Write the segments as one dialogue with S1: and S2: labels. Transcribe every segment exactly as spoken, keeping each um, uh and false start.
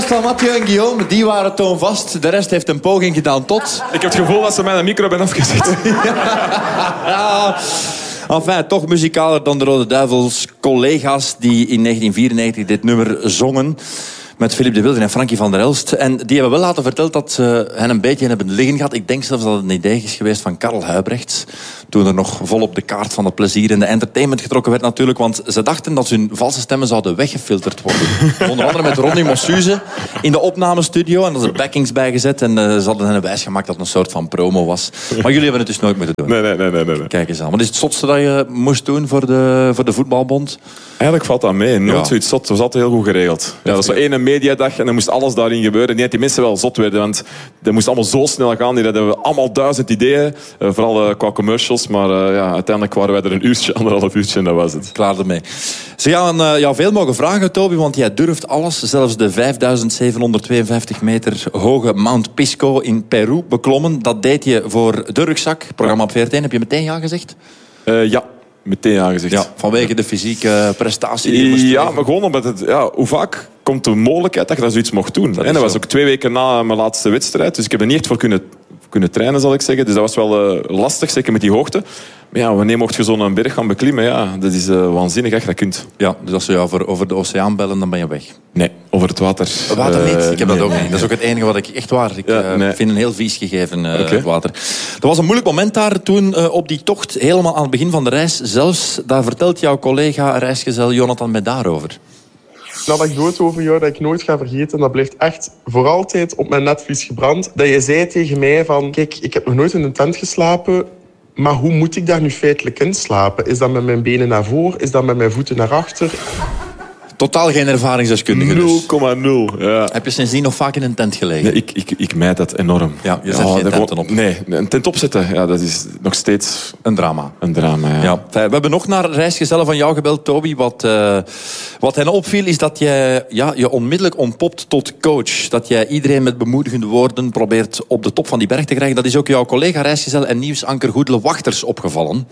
S1: podcast van Mathieu en Guillaume, die waren toonvast. De rest heeft een poging gedaan tot...
S2: Ik heb het gevoel dat ze mij de micro hebben afgezet.
S1: ja. Enfin, toch muzikaler dan de Rode Duivels. Collega's die in negentien vierennegentig dit nummer zongen. Met Philippe de Wilde en Frankie van der Elst. En die hebben wel laten verteld dat ze hen een beetje hebben liggen gehad. Ik denk zelfs dat het een idee is geweest van Karel Huybrechts. Toen er nog volop de kaart van het plezier en de entertainment getrokken werd natuurlijk. Want ze dachten dat hun valse stemmen zouden weggefilterd worden. Onder andere met Ronnie Mossuze in de opnamestudio. En dat er backings bijgezet. En uh, ze hadden hen wijsgemaakt dat het een soort van promo was. Maar jullie hebben het dus nooit moeten doen.
S2: Nee, nee, nee. nee, nee.
S1: Kijk eens aan. Wat is het zotste dat je moest doen voor de, voor de voetbalbond?
S2: Eigenlijk valt dat mee. Nooit
S1: Ja.
S2: zoiets zot. Het was altijd heel goed geregeld. Ja, dat was zo één mediadag en dan moest alles daarin gebeuren. Niet dat die mensen wel zot werden, want dat moest allemaal zo snel gaan. Die hadden allemaal duizend ideeën. Uh, vooral uh, qua commercials. Maar uh, ja, uiteindelijk waren wij er een uurtje, anderhalf uurtje en dat was het.
S1: Klaar ermee. Ze gaan uh, jou veel mogen vragen, Toby, want jij durft alles. Zelfs de vijfduizend zevenhonderdtweeënvijftig meter hoge Mount Pisco in Peru beklommen. Dat deed je voor de rugzak. Programma op V R T. Heb je meteen ja gezegd?
S2: Uh, ja. Meteen aangezegd.
S1: Ja, vanwege de fysieke prestatie die je moest
S2: Ja,
S1: leveren.
S2: maar gewoon omdat het... Ja, hoe vaak komt de mogelijkheid dat je dat zoiets mocht doen? Dat, en dat was ook twee weken na mijn laatste wedstrijd. Dus ik heb er niet echt voor kunnen, kunnen trainen, zal ik zeggen. Dus dat was wel uh, lastig, zeker met die hoogte. Maar ja, wanneer mocht je zo'n berg gaan beklimmen? Ja, dat is uh, waanzinnig echt, dat kunt.
S1: Ja, dus als ze jou voor, over de oceaan bellen, dan ben je weg.
S2: Nee, over het water.
S1: Water niet?
S2: Uh,
S1: Ik heb
S2: nee,
S1: dat ook
S2: nee,
S1: niet. Dat is ook het enige wat ik echt waar. Ik
S2: Ja,
S1: uh,
S2: nee.
S1: vind een heel vies gegeven, uh,
S2: Okay.
S1: het water. Er was een moeilijk moment daar toen uh, op die tocht, helemaal aan het begin van de reis. Zelfs, daar vertelt jouw collega, reisgezel Jonathan mij daarover.
S3: Een anekdote over jou dat ik nooit ga vergeten. Dat blijft echt voor altijd op mijn netvlies gebrand. Dat je zei tegen mij van... Kijk, ik heb nog nooit in een tent geslapen. Maar hoe moet ik daar nu feitelijk in slapen? Is dat met mijn benen naar voren? Is dat met mijn voeten naar achter?
S1: Totaal geen ervaringsdeskundige
S2: nul
S1: dus.
S2: komma nul. Ja.
S1: Heb je sindsdien nog vaak in een tent gelegen?
S2: Nee, ik, ik, ik mijd dat enorm.
S1: Ja, je zet geen
S2: dat
S1: tenten
S2: gewoon-
S1: op.
S2: Nee, een tent opzetten, ja, dat is nog steeds
S1: Een drama.
S2: een drama. Ja.
S1: Ja. We hebben nog naar reisgezellen van jou gebeld, Toby. Wat, uh, wat hen opviel is dat jij ja, je onmiddellijk ontpopt tot coach. Dat jij iedereen met bemoedigende woorden probeert op de top van die berg te krijgen. Dat is ook jouw collega reisgezel en nieuwsanker Goedele Wachters opgevallen.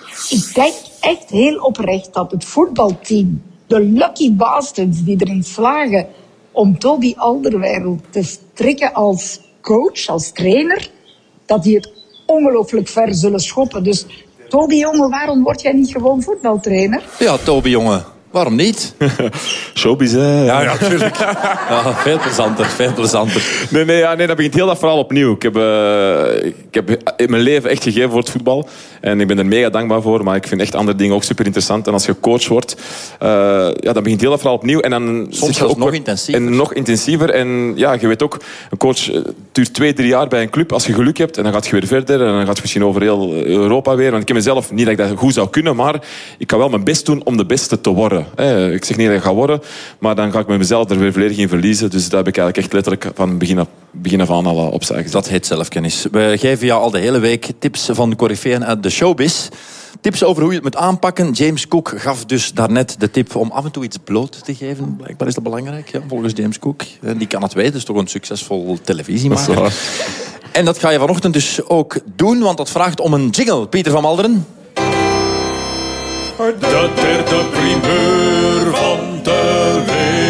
S4: Ik denk echt heel oprecht dat het voetbalteam, de lucky bastards die erin slagen om Toby Alderweireld te strikken als coach, als trainer, dat die het ongelooflijk ver zullen schoppen. Dus Toby, jongen, waarom word jij niet gewoon voetbaltrainer?
S1: Ja, Toby, jongen. Waarom niet?
S2: Showbiz, hè?
S1: Ja, ja, natuurlijk. Ja, veel plezanter, veel plezanter.
S2: Nee, nee, ja, nee, dan begint heel dat verhaal opnieuw. Ik heb, uh, ik heb in mijn leven echt gegeven voor het voetbal. En ik ben er mega dankbaar voor. Maar ik vind echt andere dingen ook super interessant. En als je coach wordt, uh, ja, dan begint heel dat verhaal opnieuw. En dan
S1: Soms
S2: zit je
S1: zelfs
S2: ook
S1: nog
S2: wat-
S1: intensiever.
S2: En nog intensiever. En ja, je weet ook, een coach uh, duurt twee, drie jaar bij een club. Als je geluk hebt, en dan gaat je weer verder. En dan gaat je misschien over heel Europa weer. Want ik ken mezelf niet dat ik dat goed zou kunnen. Maar ik kan wel mijn best doen om de beste te worden. Ik zeg niet dat ik ga worden, maar dan ga ik met mezelf er weer volledig in verliezen. Dus daar heb ik eigenlijk echt letterlijk van begin af, begin af aan al opzij gezet.
S1: Dat heet zelfkennis. We geven jou al de hele week tips van coryfeeën uit de showbiz. Tips over hoe je het moet aanpakken. James Cook gaf dus daarnet de tip om af en toe iets bloot te geven. Blijkbaar is dat belangrijk, ja, volgens James Cook. Die kan het weten, is toch een succesvol televisiemaker.
S2: Dat is
S1: En dat ga je vanochtend dus ook doen, want dat vraagt om een jingle. Pieter van Malderen.
S5: Dat werd de primeur van de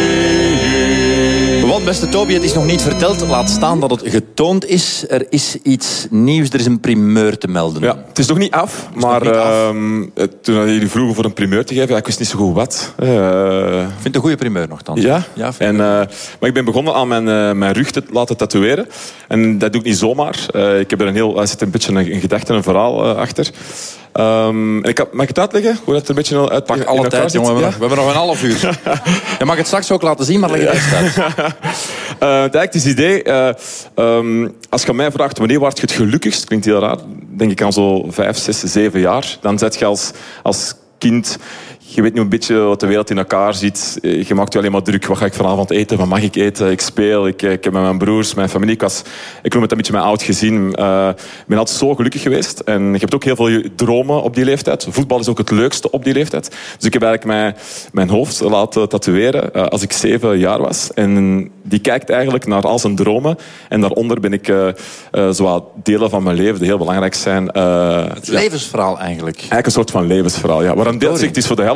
S5: week.
S1: Want beste Toby, het is nog niet verteld. Laat staan dat het getoond is. Er is iets nieuws, er is een primeur te melden.
S2: Ja, het is nog niet af, maar
S1: nog niet af.
S2: uh, toen jullie vroegen voor een primeur te geven, ja, ik wist niet zo goed wat. Uh,
S1: Ik vind het een goede primeur nogthans.
S2: Ja,
S1: ja vind
S2: en,
S1: ik.
S2: uh, maar ik ben begonnen aan mijn, uh, mijn rug te laten tatoeëren. En dat doe ik niet zomaar. Uh, ik heb er een heel, er zit een beetje een, een gedachte en een verhaal uh, achter. Um, en ik had, mag ik het uitleggen? Hoe dat er een beetje uit,
S1: Pak
S2: in
S1: alle
S2: elkaar
S1: tijd,
S2: zit?
S1: jongen. We,
S2: Ja?
S1: hebben nog- we hebben nog een half uur. Je mag het straks ook laten zien, maar leg het eerst uit.
S2: Uh, eigenlijk is het idee, uh, um, als je mij vraagt wanneer word je het gelukkigst, klinkt heel raar, denk ik aan zo vijf, zes, zeven jaar. Dan zet je als, als kind, je weet nu een beetje wat de wereld in elkaar zit. Je maakt je alleen maar druk. Wat ga ik vanavond eten? Wat mag ik eten? Ik speel. Ik, ik heb met mijn broers, mijn familie. Ik, was, ik noem het een beetje mijn oud gezin. Uh, ik ben altijd zo gelukkig geweest. En je hebt ook heel veel dromen op die leeftijd. Voetbal is ook het leukste op die leeftijd. Dus ik heb eigenlijk mijn, mijn hoofd laten tatoeëren uh, als ik zeven jaar was. En die kijkt eigenlijk naar al zijn dromen. En daaronder ben ik uh, uh, zowat delen van mijn leven die heel belangrijk zijn. Uh,
S1: Het levensverhaal eigenlijk.
S2: Eigenlijk een soort van levensverhaal. Ja. Waar een deel zegt, is voor de helft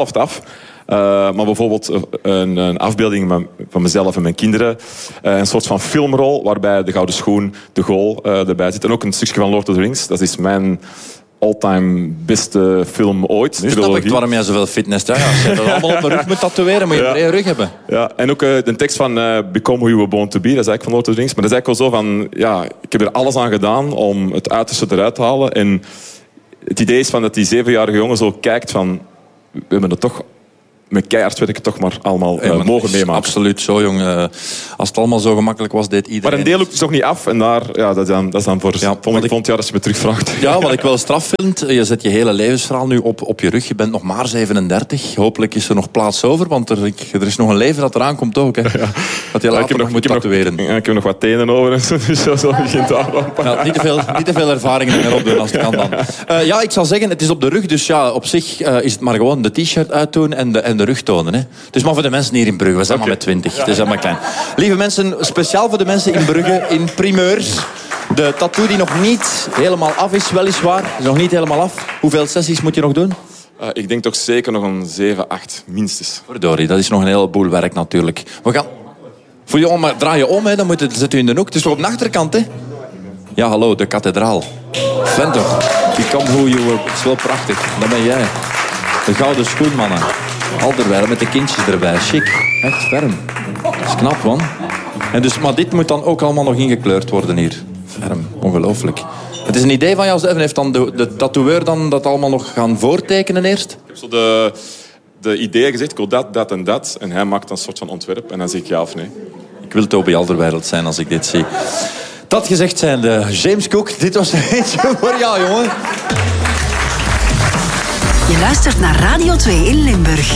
S2: helft af. Uh, maar bijvoorbeeld een, een afbeelding van, van mezelf en mijn kinderen. Uh, een soort van filmrol waarbij de Gouden Schoen, de goal uh, erbij zit. En ook een stukje van Lord of the Rings. Dat is mijn all-time beste film ooit.
S1: Nu snap ik waarom jij zoveel fitness hebt. Ja, als je dat allemaal op mijn rug moet tatoeëren, moet je ja. een brede rug hebben.
S2: Ja, en ook uh, de tekst van uh, Become Who You Were Born To Be, dat is eigenlijk van Lord of the Rings. Maar dat is eigenlijk wel zo van, ja, ik heb er alles aan gedaan om het uiterste eruit te halen. En het idee is van dat die zevenjarige jongen zo kijkt van, we hebben het toch met keihard werken toch maar allemaal uh, mogen meemaken.
S1: Absoluut zo, jong. Uh, als het allemaal zo gemakkelijk was, deed iedereen.
S2: Maar een deel is nog niet af. En daar, ja, dat, is dan, dat is dan voor ja, volgend ik... jaar als je me terugvraagt.
S1: Ja, wat ik wel straf vind, je zet je hele levensverhaal nu op, op je rug. Je bent nog maar zevenendertig. Hopelijk is er nog plaats over, want er, ik, er is nog een leven dat eraan komt ook. Hè. Ja. Dat je later ja, nog, nog moet tatoeëren.
S2: Nog, ja, ik heb nog wat tenen over. Dus zo, zo begint daarop.
S1: Ja, niet, te veel, niet te veel ervaringen meer opdoen als het kan dan. Uh, ja, ik zal zeggen, het is op de rug. Dus ja, op zich uh, is het maar gewoon de t-shirt uitdoen en de, en de rug tonen. Hè. Het is maar voor de mensen hier in Brugge. We zijn okay. maar met twintig. Het is allemaal klein. Lieve mensen, speciaal voor de mensen in Brugge, in primeurs. De tattoo die nog niet helemaal af is, weliswaar. Is nog niet helemaal af. Hoeveel sessies moet je nog doen?
S2: Uh, ik denk toch zeker nog een zeven, acht, minstens.
S1: Verdorie, dat is nog een heleboel werk natuurlijk. We gaan... Voel je om, maar draai je om, hè, dan moet het, zet u in de hoek. Het is toch op de achterkant, hè? Ja, hallo, de kathedraal. Vent toch. Become Who You Were. Het is wel prachtig. Dat ben jij. De gouden schoenmannen. Alderweireld met de kindjes erbij. Chic. Echt ferm. Dat is knap, man. En dus, maar dit moet dan ook allemaal nog ingekleurd worden hier. Ferm. Ongelooflijk. Het is een idee van jou. En heeft dan de, de tatoeëur dan dat allemaal nog gaan voortekenen eerst?
S2: Ik heb zo de, de ideeën gezegd. Ik wil dat, dat en dat. En hij maakt een soort van ontwerp. En dan zeg ik ja of nee.
S1: Ik wil Toby Alderweireld zijn als ik dit zie. Dat gezegd zijnde, James Cook. Dit was er eentje voor jou, jongen.
S6: Je luistert naar Radio twee in Limburg.